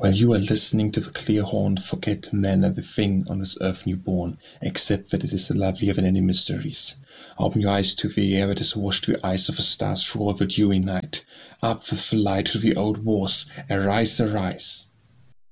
While you are listening to the clear horn, forget man and the thing on this earth newborn, except that it is the lovelier than any mysteries. Open your eyes to the air, it is washed with eyes of the stars through all the dewy night. Up with the light to the old wars, arise, arise.